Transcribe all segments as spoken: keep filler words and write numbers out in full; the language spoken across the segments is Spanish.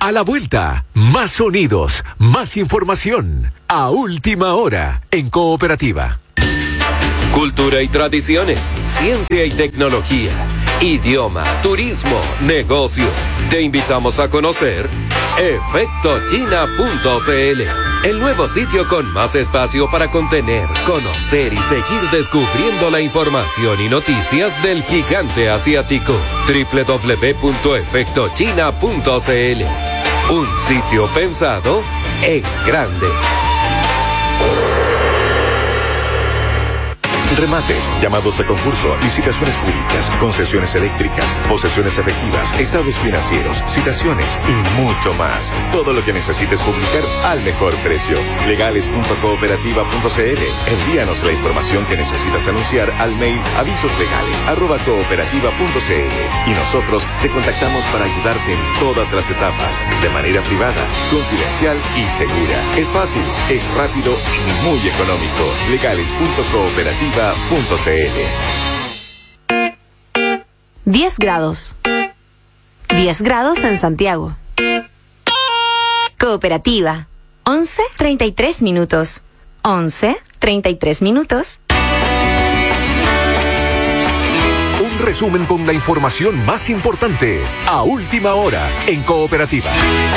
A la vuelta, más sonidos, más información. A última hora, en Cooperativa. Cultura y tradiciones, ciencia y tecnología, idioma, turismo, negocios. Te invitamos a conocer efecto china punto c l, el nuevo sitio con más espacio para contener, conocer y seguir descubriendo la información y noticias del gigante asiático. doble u doble u doble u punto efecto china punto c l. Un sitio pensado en grande. Remates, llamados a concurso, licitaciones públicas, concesiones eléctricas, posesiones efectivas, estados financieros, citaciones y mucho más. Todo lo que necesites publicar al mejor precio. legales punto cooperativa punto c l. Envíanos la información que necesitas anunciar al mail avisoslegales arroba cooperativa punto c l y nosotros te contactamos para ayudarte en todas las etapas, de manera privada, confidencial y segura. Es fácil, es rápido y muy económico. legales punto cooperativa punto c l. diez grados. diez grados en Santiago. Cooperativa. once treinta y tres minutos. once treinta y tres minutos. Un resumen con la información más importante. A última hora, en Cooperativa.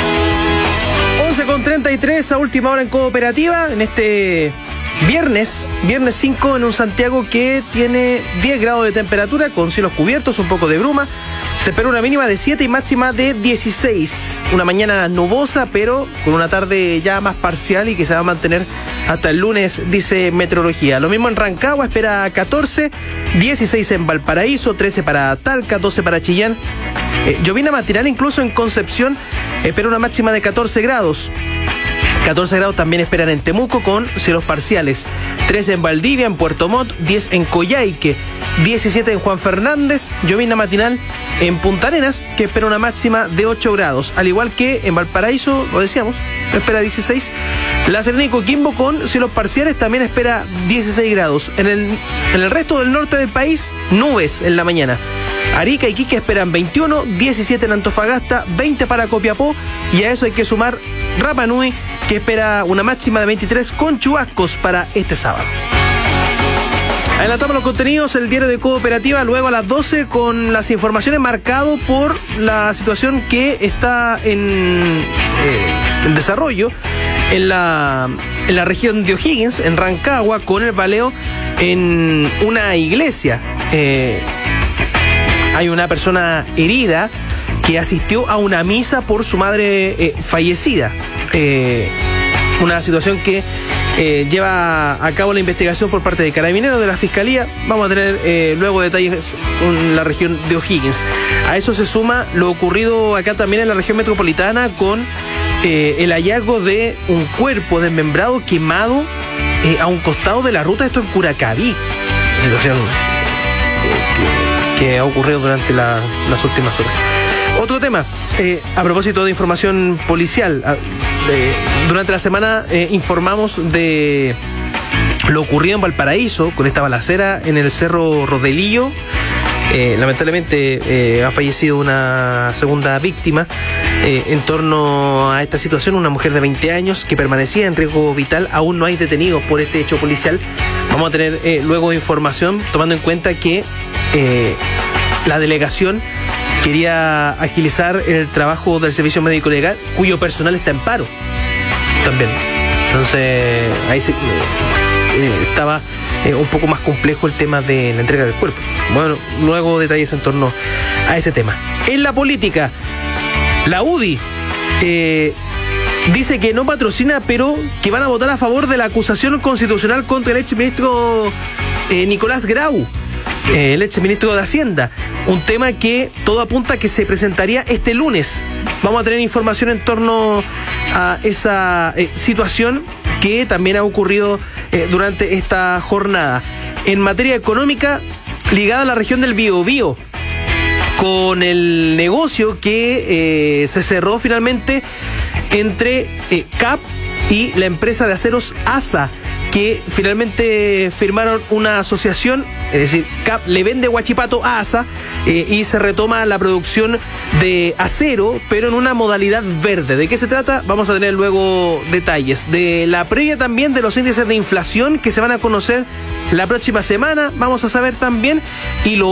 once con treinta y tres a última hora en Cooperativa. En este Viernes, viernes cinco en un Santiago que tiene diez grados de temperatura con cielos cubiertos, un poco de bruma. Se espera una mínima de siete y máxima de dieciséis. Una mañana nubosa, pero con una tarde ya más parcial y que se va a mantener hasta el lunes, dice Meteorología. Lo mismo en Rancagua, espera catorce, dieciséis en Valparaíso, trece para Talca, doce para Chillán. Eh, llovina matinal incluso en Concepción, espera una máxima de catorce grados. catorce grados también esperan en Temuco con cielos parciales. trece en Valdivia, en Puerto Montt, diez en Coyhaique, diecisiete en Juan Fernández, llovina matinal en Punta Arenas, que espera una máxima de ocho grados. Al igual que en Valparaíso, lo decíamos, espera dieciséis. La Serena y Coquimbo con cielos parciales también espera dieciséis grados. En el, en el resto del norte del país, nubes en la mañana. Arica y Iquique esperan veintiuno, diecisiete en Antofagasta, veinte para Copiapó, y a eso hay que sumar Rapa Nui, que espera una máxima de veintitrés con chubascos para este sábado. Adelantamos los contenidos, el diario de Cooperativa, luego a las doce con las informaciones marcado por la situación que está en, eh, en desarrollo en la, en la región de O'Higgins, en Rancagua, con el baleo en una iglesia. Eh, hay una persona herida que asistió a una misa por su madre eh, fallecida. Eh, una situación que eh, lleva a cabo la investigación por parte de Carabineros, de la Fiscalía. Vamos a tener eh, luego detalles en la región de O'Higgins. A eso se suma lo ocurrido acá también en la región metropolitana con eh, el hallazgo de un cuerpo desmembrado quemado eh, a un costado de la ruta, esto en Curacaví. Situación eh, que, que ha ocurrido durante la, las últimas horas. Otro tema, eh, a propósito de información policial, eh, durante la semana eh, informamos de lo ocurrido en Valparaíso con esta balacera en el Cerro Rodelillo. Eh, lamentablemente eh, ha fallecido una segunda víctima eh, en torno a esta situación, una mujer de veinte años que permanecía en riesgo vital. Aún no hay detenidos por este hecho policial. Vamos a tener eh, luego información, tomando en cuenta que eh, la delegación quería agilizar el trabajo del servicio médico legal, cuyo personal está en paro también. Entonces ahí se, eh, estaba eh, un poco más complejo el tema de la entrega del cuerpo. Bueno, luego detalles en torno a ese tema. En la política, la U D I eh, dice que no patrocina, pero que van a votar a favor de la acusación constitucional contra el exministro eh, Nicolás Grau, eh, el exministro de Hacienda. Un tema que todo apunta a que se presentaría este lunes. Vamos a tener información en torno a esa eh, situación que también ha ocurrido eh, durante esta jornada. En materia económica, ligada a la región del Biobío, con el negocio que eh, se cerró finalmente entre eh, C A P y la empresa de aceros A S A que finalmente firmaron una asociación, es decir, C A P le vende Huachipato a ASA eh, y se retoma la producción de acero, pero en una modalidad verde. ¿De qué se trata? Vamos a tener luego detalles. De la previa también de los índices de inflación que se van a conocer la próxima semana, vamos a saber también, y lo